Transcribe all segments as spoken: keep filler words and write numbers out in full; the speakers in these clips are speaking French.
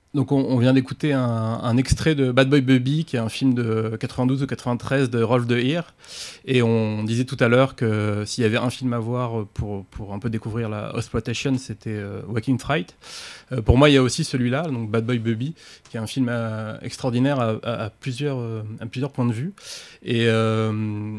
Donc on, on vient d'écouter un, un extrait de Bad Boy Baby, qui est un film de quatre-vingt-douze ou quatre-vingt-treize de Rolf De Heer. Et on disait tout à l'heure que s'il y avait un film à voir pour, pour un peu découvrir la exploitation, c'était euh, Waking Fright. Euh, pour moi, il y a aussi celui-là, donc Bad Boy Baby, qui est un film euh, extraordinaire à, à, à, plusieurs, euh, à plusieurs points de vue. Et euh,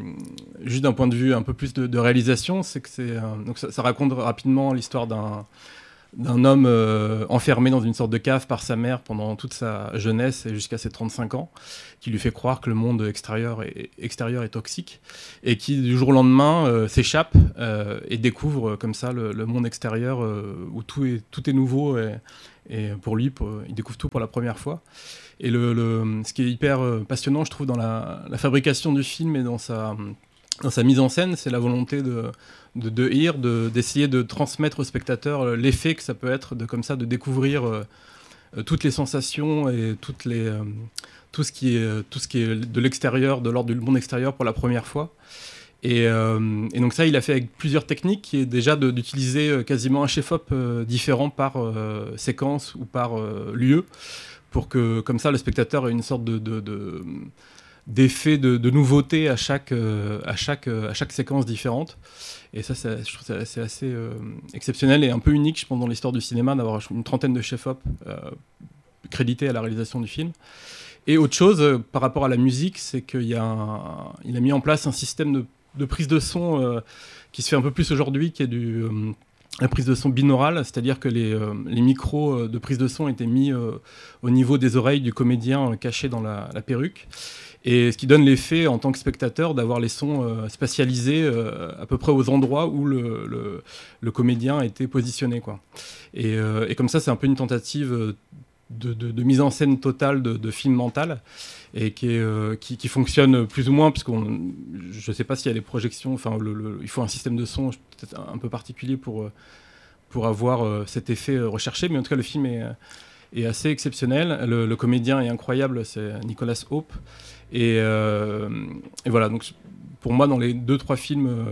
juste d'un point de vue un peu plus de, de réalisation, c'est que c'est, euh, donc ça, ça raconte rapidement l'histoire d'un d'un homme euh, enfermé dans une sorte de cave par sa mère pendant toute sa jeunesse et jusqu'à ses trente-cinq ans, qui lui fait croire que le monde extérieur est, extérieur est toxique, et qui du jour au lendemain euh, s'échappe euh, et découvre euh, comme ça le, le monde extérieur euh, où tout est, tout est nouveau, et, et pour lui, pour, il découvre tout pour la première fois. Et le, le, ce qui est hyper euh, passionnant, je trouve, dans la, la fabrication du film et dans sa, dans sa mise en scène, c'est la volonté de de De Heer, de, d'essayer de transmettre au spectateur l'effet que ça peut être de comme ça de découvrir euh, toutes les sensations et toutes les, euh, tout, ce qui est, tout ce qui est de l'extérieur, de l'ordre du monde extérieur pour la première fois. Et, euh, et donc ça, il a fait avec plusieurs techniques, qui est déjà de, d'utiliser quasiment un chef-op euh, différent par euh, séquence ou par euh, lieu, pour que comme ça le spectateur ait une sorte de, de, de d'effet de, de nouveauté à chaque, euh, à, chaque, euh, à chaque séquence différente. Et ça, c'est, je trouve que c'est assez euh, exceptionnel et un peu unique, je pense, dans l'histoire du cinéma, d'avoir une trentaine de chefs-op euh, crédités à la réalisation du film. Et autre chose, euh, par rapport à la musique, c'est qu'il a, un, il a mis en place un système de, de prise de son euh, qui se fait un peu plus aujourd'hui, qui est du... Euh, la prise de son binaurale, c'est-à-dire que les, euh, les micros de prise de son étaient mis euh, au niveau des oreilles du comédien euh, caché dans la, la perruque. Et ce qui donne l'effet, en tant que spectateur, d'avoir les sons euh, spatialisés euh, à peu près aux endroits où le, le, le comédien était positionné, quoi. Et, euh, et comme ça, c'est un peu une tentative de, de, de mise en scène totale de, de film mental, et qui, est, euh, qui, qui fonctionne plus ou moins, parce que je ne sais pas s'il y a des projections, enfin, le, le, il faut un système de son peut-être un peu particulier pour, pour avoir euh, cet effet recherché, mais en tout cas, le film est, est assez exceptionnel. Le, le comédien est incroyable, c'est Nicolas Hope. Et, euh, et voilà, donc pour moi, dans les deux trois films euh,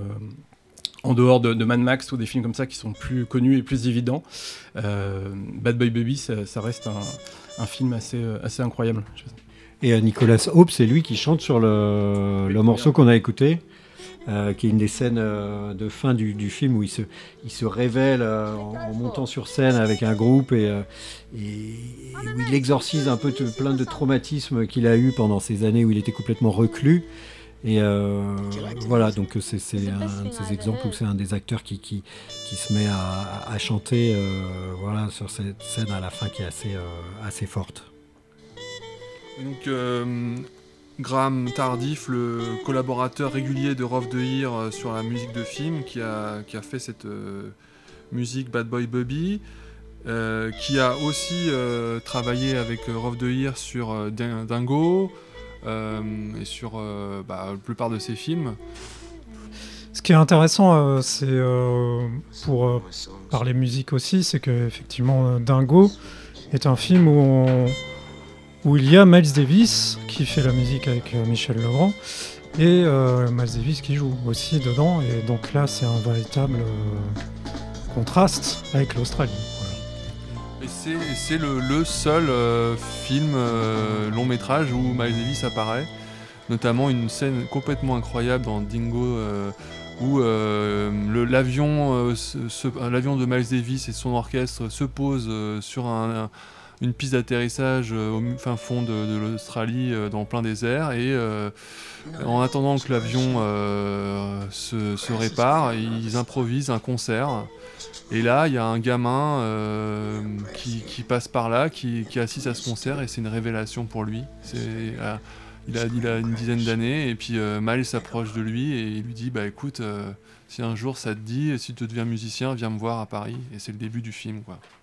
en dehors de, de Mad Max ou des films comme ça qui sont plus connus et plus évidents, euh, Bad Boy Baby, ça, ça reste un, un film assez, assez incroyable. Et euh, Nicolas Hope, c'est lui qui chante sur le, oui, le morceau qu'on a écouté, euh, qui est une des scènes euh, de fin du, du film où il se, il se révèle euh, en, en montant sur scène avec un groupe, et, euh, et, et où il exorcise un peu t- plein de traumatismes qu'il a eu pendant ces années où il était complètement reclus. Et euh, voilà, donc c'est, c'est un de ces exemples où c'est un des acteurs qui, qui, qui se met à, à chanter euh, voilà, sur cette scène à la fin qui est assez, euh, assez forte. Donc euh, Graham Tardif, le collaborateur régulier de Rolf De Heer euh, sur la musique de film, qui a, qui a fait cette euh, musique Bad Boy Baby, euh, qui a aussi euh, travaillé avec Rolf De Heer sur euh, Dingo, Euh, et sur euh, bah, la plupart de ses films. Ce qui est intéressant, euh, c'est euh, pour euh, parler musique aussi, c'est qu'effectivement euh, Dingo est un film où, on, où il y a Miles Davis qui fait la musique avec euh, Michel Legrand, et euh, Miles Davis qui joue aussi dedans, et donc là c'est un véritable euh, contraste avec l'Australie. Et c'est, et c'est le, le seul euh, film euh, long métrage où Miles Davis apparaît, notamment une scène complètement incroyable dans Dingo euh, où euh, le, l'avion, euh, se, se, l'avion de Miles Davis et son orchestre se pose euh, sur un, un, une piste d'atterrissage euh, au fin fond de, de l'Australie, euh, dans plein désert, et euh, en attendant que l'avion euh, se, se répare, ils improvisent un concert. Et là, il y a un gamin euh, qui, qui passe par là, qui, qui assiste à ce concert, et c'est une révélation pour lui. C'est, euh, il, a, il a une dizaine d'années, et puis euh, Miles s'approche de lui et il lui dit bah écoute, euh, si un jour ça te dit, si tu deviens musicien, viens me voir à Paris. Et c'est le début du film, quoi.